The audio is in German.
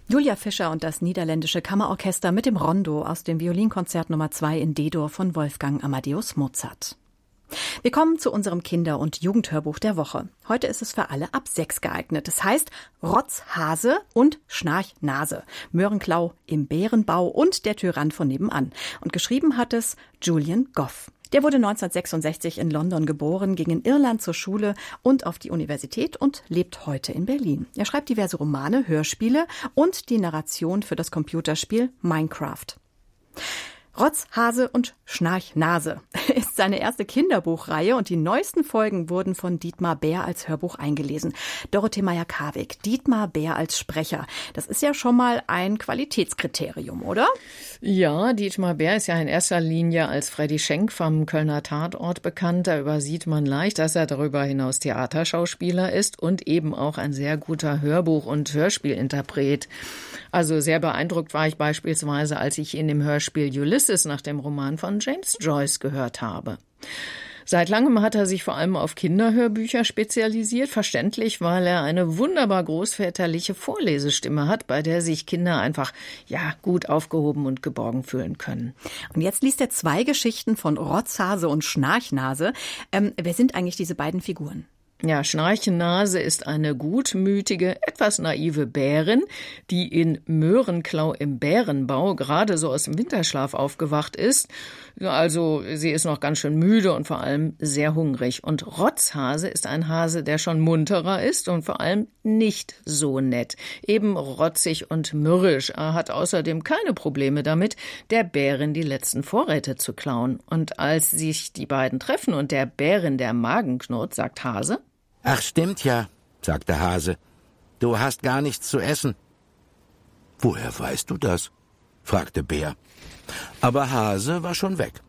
Julia Fischer und das niederländische Kammerorchester mit dem Rondo aus dem Violinkonzert Nummer 2 in D-Dur von Wolfgang Amadeus Mozart. Wir kommen zu unserem Kinder- und Jugendhörbuch der Woche. Heute ist es für alle ab 6 geeignet. Das heißt Rotzhase und Schnarchnase, Möhrenklau im Bärenbau und der Tyrann von nebenan. Und geschrieben hat es Julian Goff. Der wurde 1966 in London geboren, ging in Irland zur Schule und auf die Universität und lebt heute in Berlin. Er schreibt diverse Romane, Hörspiele und die Narration für das Computerspiel Minecraft. Rotzhase und Schnarchnase ist seine erste Kinderbuchreihe und die neuesten Folgen wurden von Dietmar Bär als Hörbuch eingelesen. Dorothee Meyer-Karwig, Dietmar Bär als Sprecher. Das ist ja schon mal ein Qualitätskriterium, oder? Ja, Dietmar Bär ist ja in erster Linie als Freddy Schenk vom Kölner Tatort bekannt. Da übersieht man leicht, dass er darüber hinaus Theaterschauspieler ist und eben auch ein sehr guter Hörbuch- und Hörspielinterpret. Also sehr beeindruckt war ich beispielsweise, als ich ihn im Hörspiel Ulysses nach dem Roman von James Joyce gehört habe. Seit langem hat er sich vor allem auf Kinderhörbücher spezialisiert, verständlich, weil er eine wunderbar großväterliche Vorlesestimme hat, bei der sich Kinder einfach gut aufgehoben und geborgen fühlen können. Und jetzt liest er 2 Geschichten von Rotzhase und Schnarchnase. Wer sind eigentlich diese beiden Figuren? Ja, Schnarchnase ist eine gutmütige, etwas naive Bärin, die in Möhrenklau im Bärenbau gerade so aus dem Winterschlaf aufgewacht ist. Also sie ist noch ganz schön müde und vor allem sehr hungrig. Und Rotzhase ist ein Hase, der schon munterer ist und vor allem nicht so nett. Eben rotzig und mürrisch. Er hat außerdem keine Probleme damit, der Bärin die letzten Vorräte zu klauen. Und als sich die beiden treffen und der Bärin der Magen knurrt, sagt Hase: »Ach, stimmt ja«, sagte Hase. »Du hast gar nichts zu essen.« »Woher weißt du das?« fragte Bär. Aber Hase war schon weg.